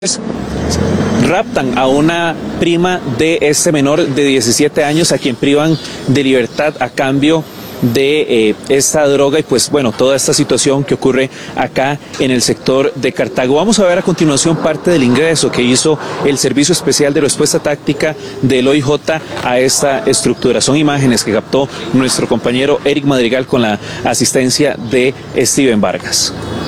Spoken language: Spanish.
Raptan a una prima de este menor de 17 años a quien privan de libertad a cambio de esta droga y pues bueno, toda esta situación que ocurre acá en el sector de Cartago. Vamos a ver a continuación parte del ingreso que hizo el Servicio Especial de Respuesta Táctica del OIJ a esta estructura. Son imágenes que captó nuestro compañero Eric Madrigal con la asistencia de Steven Vargas.